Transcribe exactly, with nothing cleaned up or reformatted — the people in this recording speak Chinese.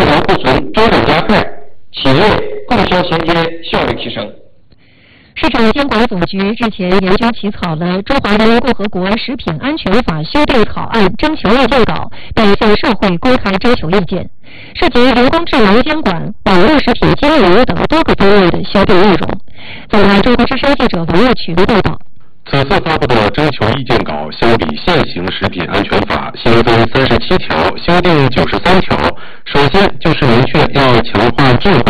源库存周转加快，企业供销衔接效率提升。 市场监管总局日前研究起草了《中华人民共和国食品安全法》修订草案征求意见稿，并向社会公开征求意见，涉及人工智能监管、网络食品经营等多个方面的修订内容。再来，中国之声记者王乐群报道。 此次发布的征求意见稿相比现行食品安全法新增三十七条，修订九十三条。首先就是明确要强化智慧